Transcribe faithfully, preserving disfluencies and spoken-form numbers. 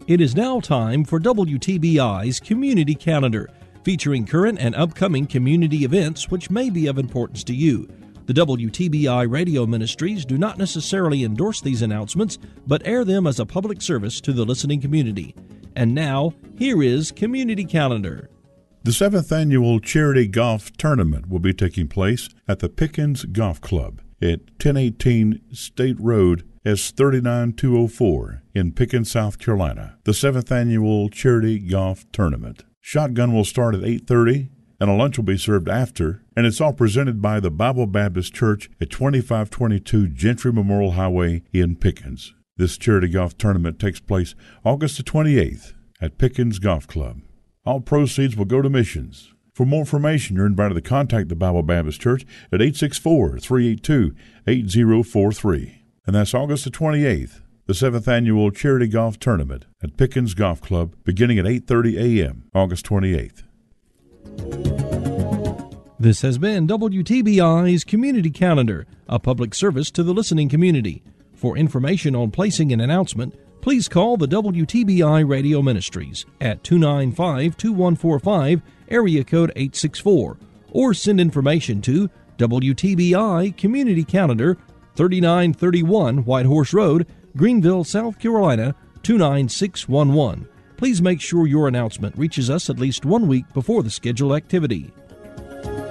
It is now time for W T B I's Community Calendar, featuring current and upcoming community events which may be of importance to you. The W T B I radio ministries do not necessarily endorse these announcements, but air them as a public service to the listening community. And now, here is Community Calendar. The seventh Annual Charity Golf Tournament will be taking place at the Pickens Golf Club at ten eighteen State Road, S three nine two oh four in Pickens, South Carolina. The seventh Annual Charity Golf Tournament. Shotgun will start at eight thirty, and a lunch will be served after, and it's all presented by the Bible Baptist Church at twenty-five twenty-two Gentry Memorial Highway in Pickens. This charity golf tournament takes place August the twenty-eighth at Pickens Golf Club. All proceeds will go to missions. For more information, you're invited to contact the Bible Baptist Church at eight six four, three eight two, eight zero four three. And that's August the twenty-eighth, the seventh Annual Charity Golf Tournament at Pickens Golf Club, beginning at eight thirty a.m., August twenty-eighth. This has been W T B I's Community Calendar, a public service to the listening community. For information on placing an announcement, please call the W T B I Radio Ministries at two nine five, two one four five, area code eight six four, or send information to W T B I Community Calendar, thirty-nine thirty-one White Horse Road, Greenville, South Carolina, two nine six one one. Please make sure your announcement reaches us at least one week before the scheduled activity.